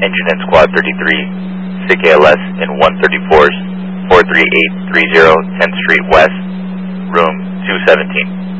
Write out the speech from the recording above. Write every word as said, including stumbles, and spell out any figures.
engine and squad thirty-three, S I C A L S in one thirty-fours, four three eight three zero tenth Street West, room two seventeen.